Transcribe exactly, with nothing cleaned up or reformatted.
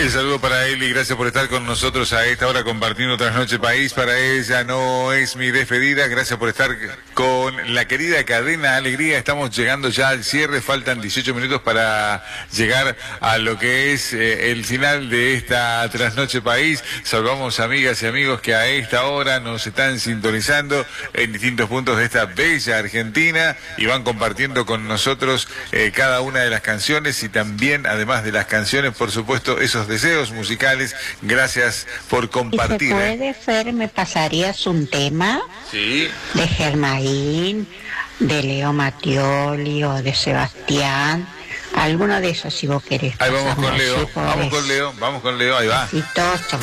El saludo para él y gracias por estar con nosotros a esta hora compartiendo Trasnoche País. Para ella no es mi despedida. Gracias por estar con la querida Cadena Alegría. Estamos llegando ya al cierre. Faltan dieciocho minutos para llegar a lo que es eh, el final de esta Trasnoche País. Saludamos amigas y amigos que a esta hora nos están sintonizando en distintos puntos de esta bella Argentina y van compartiendo con nosotros eh, cada una de las canciones y también, además de las canciones, por supuesto, esos deseos musicales. Gracias por compartir. ¿Y se puede, Fer, me pasarías un tema? Sí. De Germain, de Leo Mattioli o de Sebastián, alguno de esos si vos querés. Ahí vamos con Leo, sí, vamos con Leo, vamos con Leo, ahí va. Besitos.